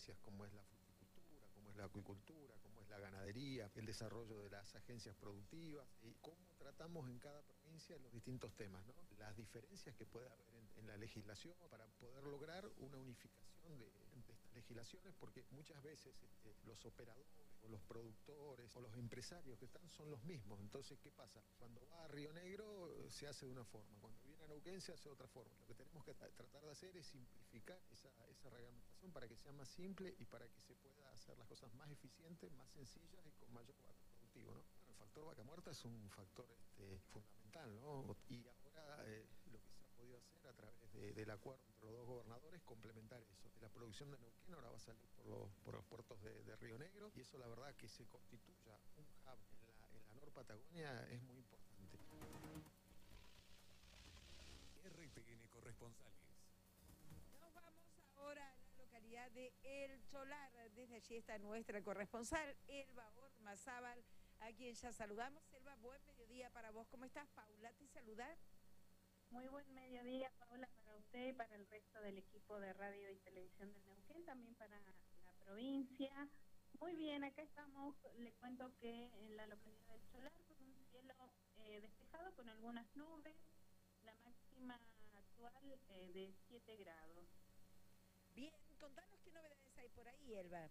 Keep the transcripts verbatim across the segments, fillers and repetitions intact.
ciencias, como es la fruticultura, como es la acuicultura, como es la ganadería, el desarrollo de las agencias productivas y cómo tratamos en cada provincia los distintos temas, ¿no? Las diferencias que puede haber en, en la legislación para poder lograr una unificación de, de estas legislaciones, porque muchas veces este, los operadores o los productores o los empresarios que están son los mismos. Entonces, ¿qué pasa? Cuando va a Río Negro se hace de una forma, cuando viene a Neuquén se hace de otra forma. Lo que tenemos que tratar de hacer es simplificar esa, esa reglamentación para que sea más simple y para que se pueda hacer las cosas más eficientes, más sencillas y con mayor valor productivo, ¿no? Bueno, el factor vaca muerta es un factor este, fundamental, ¿no? Y ahora eh, lo que se ha podido hacer a través de, del acuerdo entre los dos gobernadores, complementar eso. La producción de Neuquén ahora va a salir por los, por los puertos de, de Río Negro, y eso la verdad que se constituya un hub en la, en la Nor Patagonia es muy importante. R T N Corresponsales. Nos vamos ahora a la localidad de El Cholar. Desde allí está nuestra corresponsal, Elba Ormazábal, a quien ya saludamos. Elba, buen mediodía para vos. ¿Cómo estás, Paula? ¿Te saluda? Muy buen mediodía, Paula, para usted y para el resto del equipo de radio y televisión del Neuquén, también para la provincia. Muy bien, acá estamos. Le cuento que en la localidad del Cholar, con un cielo eh, despejado con algunas nubes, la máxima actual eh, de siete grados. Bien, contanos qué novedades hay por ahí, Elba.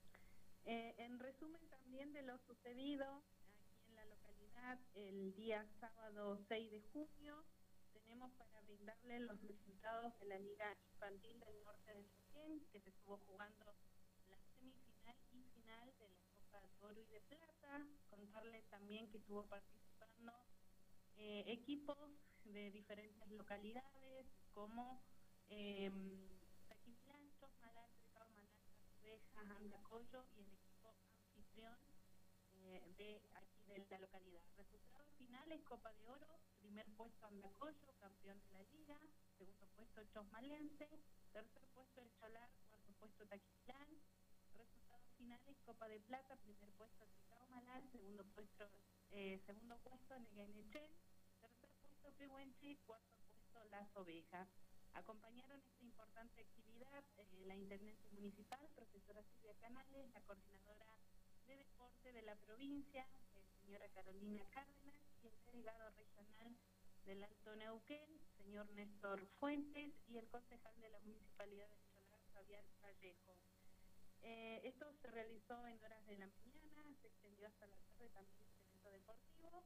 Eh, en resumen también de lo sucedido aquí en la localidad el día sábado seis de junio, tenemos para brindarle los resultados de la Liga Infantil del Norte del Neuquén, que se estuvo jugando la semifinal y final de la Copa de Oro y de Plata. Contarle también que estuvo participando eh, equipos de diferentes localidades, como eh, Taquitlán, Chosmalal, Tricao, Malacas, Ovejas, Andacollo y el equipo anfitrión eh, de aquí de la localidad. Resultados finales: Copa de Oro, primer puesto Andacollo, campeón de la liga; segundo puesto Chosmalense; tercer puesto El Cholar; cuarto puesto Taquitlán. Resultados finales: Copa de Plata, primer puesto Tricao Malal, segundo puesto eh, segundo puesto Neguenechel, tercer puesto Pehuenche, cuarto puesto Las Ovejas. Acompañaron esta importante actividad eh, la intendente municipal, profesora Silvia Canales, la coordinadora de deporte de la provincia, eh, señora Carolina Cárdenas, y el delegado regional del Alto Neuquén, señor Néstor Fuentes, y el concejal de la municipalidad de Cholar, Fabián Vallejo. Eh, esto se realizó en horas de la mañana, se extendió hasta la tarde también este evento deportivo,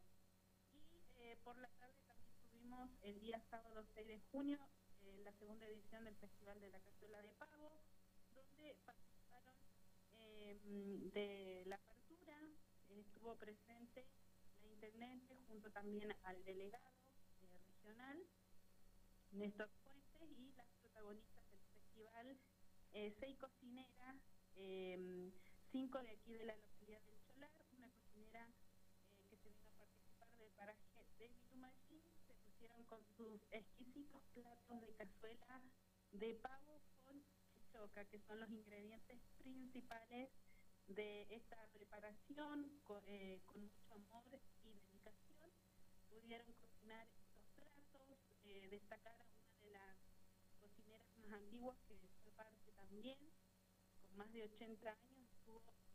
y eh, por la tarde también tuvimos el día sábado seis de junio eh, la segunda edición del Festival de la Cazuela de Pavo, donde participaron eh, de la apertura, eh, estuvo presente la intendente junto también al delegado eh, regional, Néstor Fuentes, y las protagonistas del festival, eh, seis cocineras, eh, cinco de aquí de la localidad del Cholar, una cocinera eh, que se vino a participar del paraje de Vilumallín, se pusieron con sus exquisitos platos de cazuela de pavo con chichoca, que son los ingredientes principales de esta preparación, con, eh, con mucho amor y dedicación. Pudieron cocinar estos platos, eh, destacar a una de las cocineras más antiguas que fue parte también, con más de ochenta años, estuvo